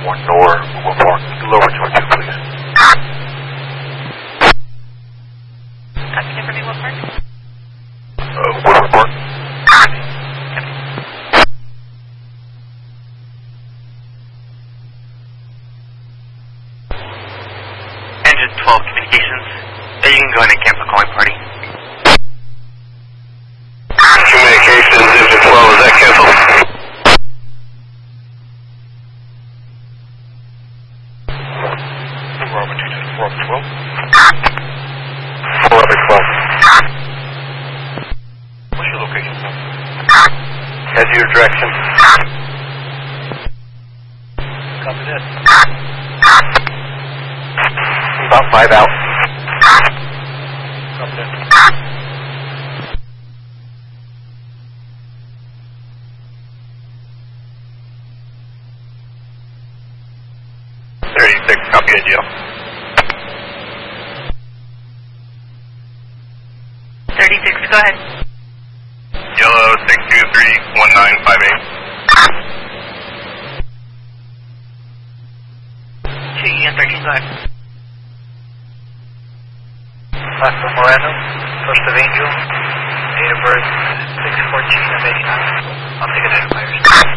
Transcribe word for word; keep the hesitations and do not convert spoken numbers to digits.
one Nor, one Park, lower to two, please. Copy, can you one Park? Uh, Woodward Park? Copy. Engine twelve communications. Yeah, you can go ahead and cancel calling party. Communications, engine twelve, is that canceled? Robert two two four twelve. four twelve. What's your location, sir? Head to your direction. Copy that. About five out. Copy that. thirty-six, copy idea. thirty-six, go ahead. Yellow six two three one nine five eight. two E N thirteen, go ahead. Pastor Moreno, first of Angel, date of birth six fourteen of eighty-nine. I'll take it identifiers.